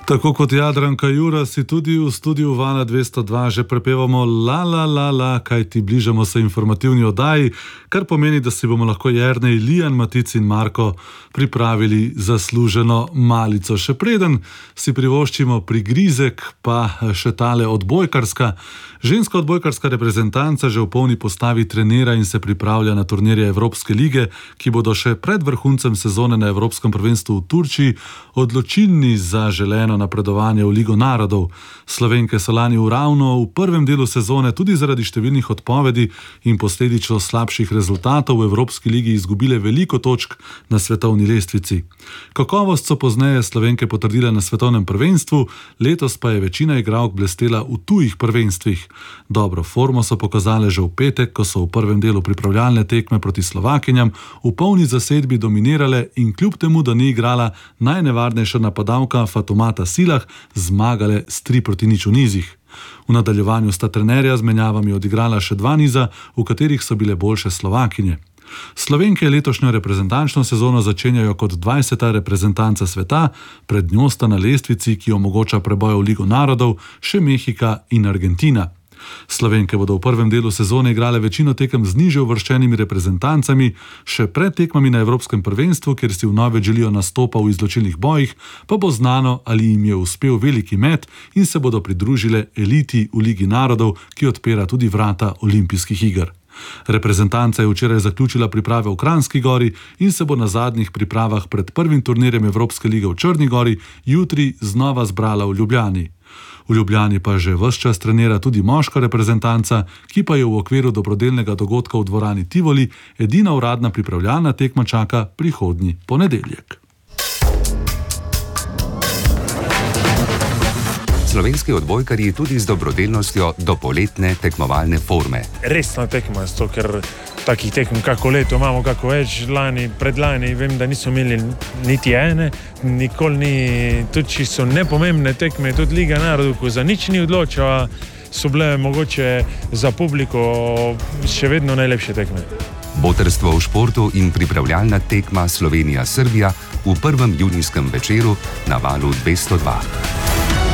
Tako kot Jadranka Juras si tudi v studiu Vala 202 že prepevamo la la la la, kajti bližamo se informativni oddaji, kar pomeni, da si bomo lahko Jernej, Lijan, Matic in Marko pripravili zasluženo malico. Še preden si privoščimo prigrizek, pa še tale odbojkarska. Ženska odbojkarska reprezentanca že v polni postavi trenira in se pripravlja na turnirje Evropske lige, ki bodo še pred vrhuncem sezone na Evropskem prvenstvu v Turčiji odločilni za želeno napredovanje v Ligo narodov. Slovenke so lani ravno v prvem delu sezone tudi zaradi številnih odpovedi in posledično slabših rezultatov v Evropski ligi izgubile veliko točk na svetovni lestvici. Kakovost so pozneje Slovenke potrdile na svetovnem prvenstvu, letos pa je večina igralk blestela v tujih prvenstvih. Dobro formo so pokazale že v petek, ko so v prvem delu pripravljalne tekme proti Slovakinjam v polni zasedbi dominirale in kljub temu, da ni igrala najnevarnejša napadalka Fatoumata Silah, zmagale s 3-0 v nizih. V nadaljevanju sta trenerja z menjavami odigrala še 2 niza, v katerih so bile boljše Slovakinje. Slovenke letošnjo reprezentančno sezono začenjajo kot 20. reprezentanca sveta, pred njo sta na lestvici, ki omogoča preboj v Ligo narodov, še Mehika in Argentina. Slovenke bodo v prvem delu sezone igrale večino tekem z nižje uvrščenimi reprezentancami, še pred tekmami na Evropskem prvenstvu, kjer si vnovič želijo nastopa v izločilnih bojih, pa bo znano, ali jim je uspel veliki met in se bodo pridružile eliti v Ligi narodov, ki odpira tudi vrata olimpijskih iger. Reprezentanca je včeraj zaključila priprave v Kranjski Gori in se bo na zadnjih pripravah pred prvim turnirjem Evropske lige v Črni Gori jutri znova zbrala v Ljubljani. V Ljubljani pa že ves čas trenira tudi moška reprezentanca, ki pa je v okviru dobrodelnega dogodka v dvorani Tivoli edina uradna pripravljalna tekma čaka prihodnji ponedeljek. Slovenski odbojkarji tudi z dobrodelnostjo do poletne tekmovalne forme. Resna tekma, zato ker takih tekm kako leto imamo, kako več, predlani, vem, da niso imeli niti ene, nikoli ni, tudi če so nepomembne tekme, tudi Liga narodov, ko za nič ni odločila, so bile mogoče za publiko še vedno najlepše tekme. Botrstvo v športu in pripravljalna tekma Slovenija-Srbija v prvem junijskem večeru na Valu 202.